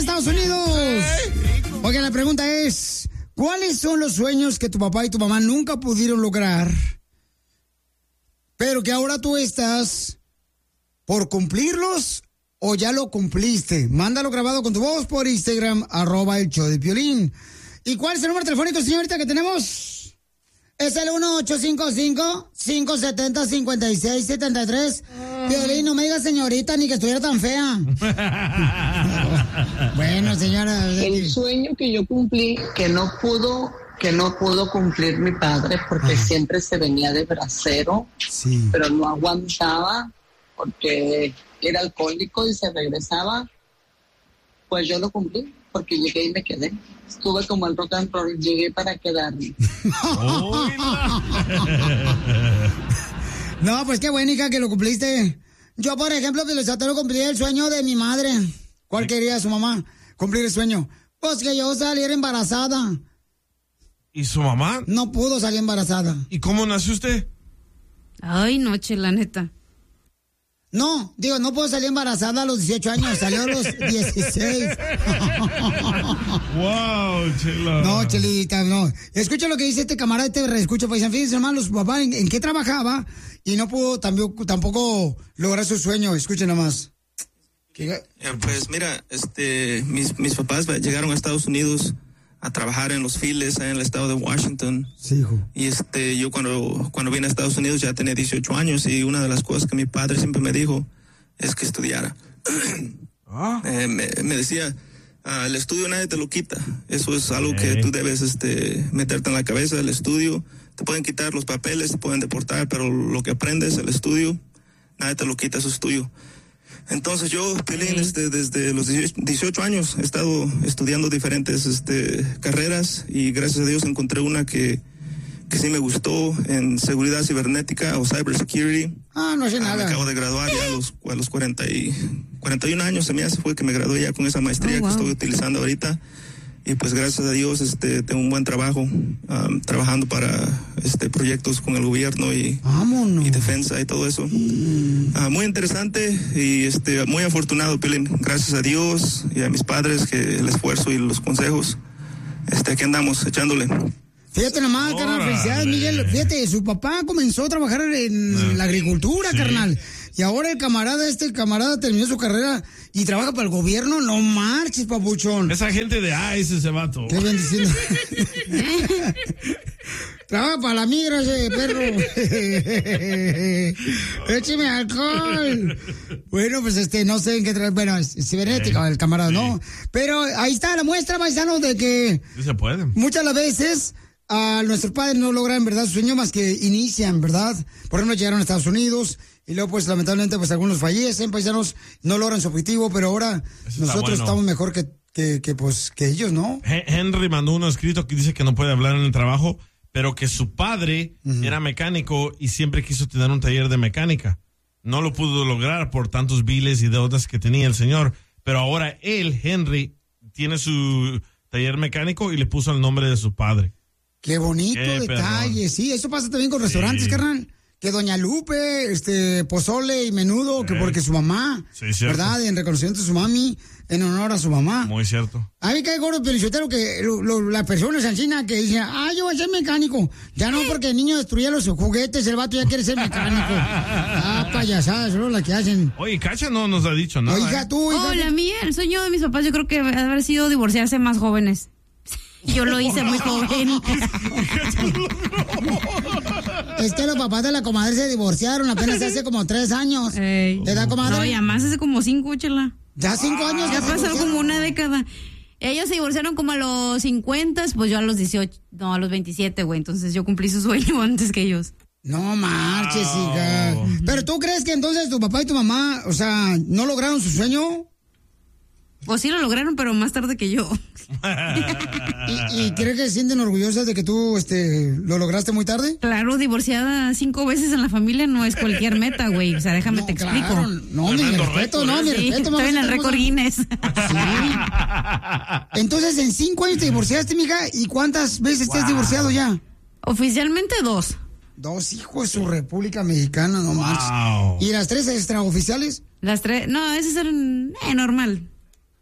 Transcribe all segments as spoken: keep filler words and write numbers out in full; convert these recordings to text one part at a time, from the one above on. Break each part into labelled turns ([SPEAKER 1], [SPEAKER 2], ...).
[SPEAKER 1] Estados Unidos. Oiga, la pregunta es, ¿cuáles son los sueños que tu papá y tu mamá nunca pudieron lograr, pero que ahora tú estás por cumplirlos o ya lo cumpliste? Mándalo grabado con tu voz por Instagram, arroba el show de Piolín. ¿Y cuál es el número telefónico, señorita, que tenemos? Es el uno ocho cinco cinco, cinco siete cero, cinco seis siete tres. Mm. Piolín, no me digas señorita ni que estuviera tan fea. Bueno, señora.
[SPEAKER 2] El sueño que yo cumplí, que no pudo, que no pudo cumplir mi padre, porque Ajá. siempre se venía de bracero, sí. pero no aguantaba, porque era alcohólico y se regresaba. Pues yo lo cumplí, porque llegué y me quedé. Estuve como el rock and roll, llegué para quedarme.
[SPEAKER 1] No, pues qué buena, hija, que lo cumpliste. Yo, por ejemplo, que lo cumplí el sueño de mi madre. ¿Cuál quería su mamá? Cumplir el sueño. Pues que yo saliera embarazada.
[SPEAKER 3] ¿Y su mamá?
[SPEAKER 1] No pudo salir embarazada.
[SPEAKER 3] ¿Y cómo nació usted?
[SPEAKER 4] Ay, no, chela, neta.
[SPEAKER 1] No, digo, no puedo salir embarazada a los dieciocho años, salió a los dieciséis.
[SPEAKER 3] Wow, Chela.
[SPEAKER 1] No, Chelita, no. Escucha lo que dice este camarada, este reescucha, pues, fíjense, hermano, su papá en, en qué trabajaba y no pudo tampoco, tampoco lograr su sueño. Escuchen nomás.
[SPEAKER 5] ¿Qué? Pues mira, este, mis, mis papás llegaron a Estados Unidos a trabajar en los files en el estado de Washington.
[SPEAKER 1] Sí, hijo.
[SPEAKER 5] Y este, yo cuando, cuando vine a Estados Unidos ya tenía dieciocho años y una de las cosas que mi padre siempre me dijo es que estudiara. Ah. eh, me, me decía, ah, el estudio nadie te lo quita. Eso es algo okay. que tú debes este, meterte en la cabeza, el estudio. Te pueden quitar los papeles, te pueden deportar, pero lo que aprendes, el estudio, nadie te lo quita, eso es tuyo. Entonces yo, Piolín, este, desde los dieciocho años he estado estudiando diferentes este, carreras y gracias a Dios encontré una que, que sí me gustó en seguridad cibernética o cybersecurity.
[SPEAKER 1] Ah, no sé nada.
[SPEAKER 5] Me acabo de graduar ya a los, a los cuarenta y, cuarenta y un años, se me hace fue que me gradué ya con esa maestría oh, wow. que estoy utilizando ahorita. Y pues gracias a Dios este tengo un buen trabajo um, trabajando para este proyectos con el gobierno y, y defensa y todo eso. Mm. Uh, muy interesante y este muy afortunado, Piolín. Gracias a Dios y a mis padres que el esfuerzo y los consejos. Este aquí andamos echándole.
[SPEAKER 1] Fíjate nomás, carnal, felicidades, Miguel. Fíjate, su papá comenzó a trabajar en uh, la agricultura, sí. carnal. Y ahora el camarada, este el camarada terminó su carrera y trabaja para el gobierno. No marches, papuchón.
[SPEAKER 3] Esa gente de ICE, ese vato.
[SPEAKER 1] Qué bien diciendo. Trabaja para la migra ese perro. Écheme alcohol. Bueno, pues este, no sé en qué trae. Bueno, es cibernética el camarada, sí. ¿no? Pero ahí está la muestra, paisano, de que
[SPEAKER 3] sí se puede.
[SPEAKER 1] Muchas las veces a nuestros padres no logran, en verdad, su sueño más que inician, ¿verdad? Por ejemplo, llegaron a Estados Unidos y luego, pues, lamentablemente, pues, algunos fallecen, paisanos, no logran su objetivo, pero ahora Eso nosotros bueno. estamos mejor que, que, que, pues, que ellos, ¿no?
[SPEAKER 3] Henry mandó uno escrito que dice que no puede hablar en el trabajo, pero que su padre uh-huh. era mecánico y siempre quiso tener un taller de mecánica. No lo pudo lograr por tantos biles y deudas que tenía el señor, pero ahora él, Henry, tiene su taller mecánico y le puso el nombre de su padre.
[SPEAKER 1] Qué bonito Qué detalle, perrón. Sí, eso pasa también con restaurantes, sí. carnal. Que Doña Lupe, este, pozole y menudo, sí. que porque su mamá, sí, ¿verdad? En reconocimiento a su mami, en honor a su mamá.
[SPEAKER 3] Muy cierto.
[SPEAKER 1] A mí cae gordo pelichotero que lo, lo, la persona es ancina que dice, ah, yo voy a ser mecánico. Ya no, porque el niño destruía los juguetes, el vato ya quiere ser mecánico. Ah, payasadas, ¿no? La que hacen.
[SPEAKER 3] Oye, Cacha no nos ha dicho nada.
[SPEAKER 1] Oiga, tú, hija.
[SPEAKER 4] Oh, la mía, el sueño de mis papás, yo creo que debe haber sido divorciarse más jóvenes. Yo lo hice muy joven.
[SPEAKER 1] Es que los papás de la comadre se divorciaron apenas hace como tres años.
[SPEAKER 4] Ey.
[SPEAKER 1] ¿Verdad, comadre?
[SPEAKER 4] No, y además hace como cinco, chela.
[SPEAKER 1] ¿Ya cinco años?
[SPEAKER 4] Ya pasó como una década. Ellos se divorciaron como a los cincuenta, pues yo a los dieciocho, no, a los veintisiete, güey. Entonces yo cumplí su sueño antes que ellos.
[SPEAKER 1] No marches, hija. Pero ¿tú crees que entonces tu papá y tu mamá, o sea, no lograron su sueño?
[SPEAKER 4] Pues sí lo lograron, pero más tarde que yo.
[SPEAKER 1] ¿Y, y crees que se sienten orgullosas de que tú este, lo lograste muy tarde?
[SPEAKER 4] Claro, divorciada cinco veces en la familia no es cualquier meta, güey. O sea, déjame
[SPEAKER 1] no,
[SPEAKER 4] te
[SPEAKER 1] claro.
[SPEAKER 4] explico.
[SPEAKER 1] No, mi respeto, no, mi
[SPEAKER 4] sí,
[SPEAKER 1] respeto.
[SPEAKER 4] Estoy en el récord Guinness.
[SPEAKER 1] Sí. Entonces, en cinco años te divorciaste, mija, ¿y cuántas veces wow. te has divorciado ya?
[SPEAKER 4] Oficialmente dos.
[SPEAKER 1] Dos hijos de su República Mexicana, no wow. más. ¿Y las tres extraoficiales?
[SPEAKER 4] Las tres, no, ese es el eh, normal.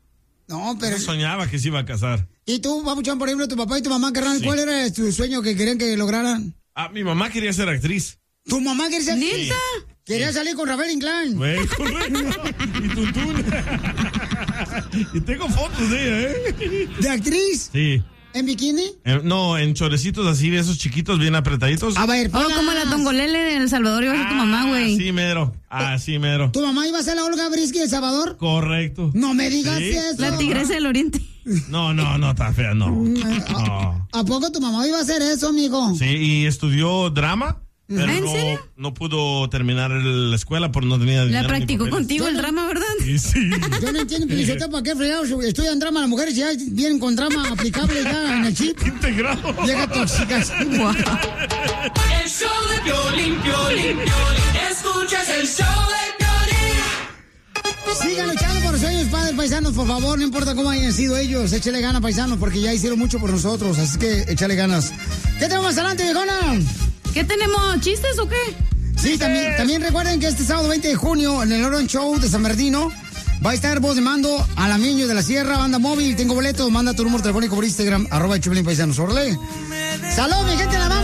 [SPEAKER 1] No, pero...
[SPEAKER 3] Yo soñaba que se iba a casar.
[SPEAKER 1] ¿Y tú, papuchón, por ejemplo, tu papá y tu mamá, carnal, sí. cuál era tu sueño que querían que lograran?
[SPEAKER 3] Ah, mi mamá quería ser actriz.
[SPEAKER 1] ¿Tu mamá quería ser actriz?
[SPEAKER 4] ¿Neta?
[SPEAKER 1] Quería sí. salir con Rafael Inclán.
[SPEAKER 3] Güey, correcto. Y Tuntún. Y tengo fotos de ella, ¿eh?
[SPEAKER 1] ¿De actriz?
[SPEAKER 3] Sí.
[SPEAKER 1] ¿En bikini?
[SPEAKER 3] Eh, no, en chorecitos así, esos chiquitos bien apretaditos.
[SPEAKER 1] A ver,
[SPEAKER 4] oh, como la Tongolele de El Salvador iba a ser tu mamá, güey.
[SPEAKER 3] Sí, mero. Ah, sí, mero.
[SPEAKER 1] ¿Tu mamá iba a ser la Olga Brisky de El Salvador?
[SPEAKER 3] Correcto.
[SPEAKER 1] No me digas
[SPEAKER 3] ¿Sí?
[SPEAKER 1] eso.
[SPEAKER 4] La Tigresa del Oriente.
[SPEAKER 3] No, no, no, está fea, no. no.
[SPEAKER 1] ¿A poco tu mamá iba a hacer eso, amigo?
[SPEAKER 3] Sí, y estudió drama. Pero
[SPEAKER 4] ¿En
[SPEAKER 3] no,
[SPEAKER 4] serio?
[SPEAKER 3] no pudo terminar la escuela porque no tenía dinero.
[SPEAKER 4] La practicó contigo el
[SPEAKER 1] no,
[SPEAKER 4] drama, ¿verdad?
[SPEAKER 3] Sí, sí.
[SPEAKER 1] Yo no entiendo, Pilicota, ¿para qué fregados estudian drama las mujeres y ya vienen con drama aplicable ya en el chip?
[SPEAKER 3] Integrado.
[SPEAKER 1] Llega tóxicas.
[SPEAKER 4] Wow.
[SPEAKER 6] El show de Piolín, Piolín, Piolín. Escuchas el show de Piolín.
[SPEAKER 1] Sigan luchando por los sueños, padres paisanos, por favor, no importa cómo hayan sido ellos, échale ganas, paisanos, porque ya hicieron mucho por nosotros, así que échale ganas. ¿Qué tenemos más adelante, viejona?
[SPEAKER 4] ¿Qué tenemos? ¿Chistes o qué?
[SPEAKER 1] Sí, también, también recuerden que este sábado veinte de junio en el Orange Show de San Bernardino va a estar voz de mando Alameño de la Sierra, banda móvil, tengo boletos, manda tu número telefónico por Instagram, arroba el Choplin Paisanos, órale. ¡Salud, mi gente, la